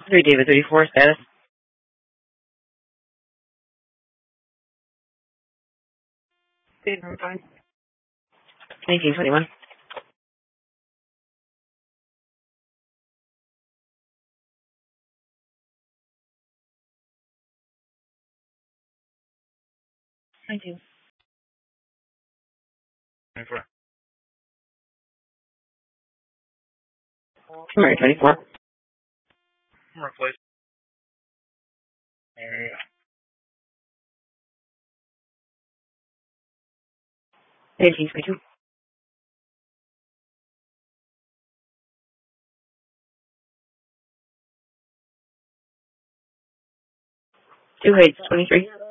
3 David 34 status. 1921. 19. Summary 24. 1822. 2 Heights 23.